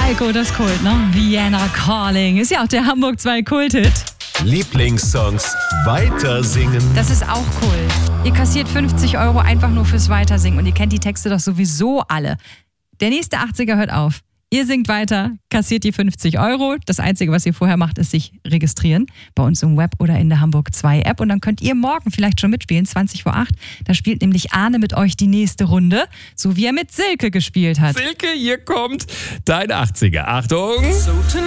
Heiko, das Kult, ne? Vienna Calling. Ist ja auch der Hamburg 2 Kult-Hit. Lieblingssongs weiter singen. Das ist auch Kult. Ihr kassiert 50 € einfach nur fürs Weitersingen und ihr kennt die Texte doch sowieso alle. Der nächste 80er hört auf. Ihr singt weiter, kassiert die 50 €. Das Einzige, was ihr vorher macht, ist sich registrieren. Bei uns im Web oder in der Hamburg 2 App. Und dann könnt ihr morgen vielleicht schon mitspielen, 20 vor 8. Da spielt nämlich Arne mit euch die nächste Runde. So wie er mit Silke gespielt hat. Silke, hier kommt dein 80er. Achtung! So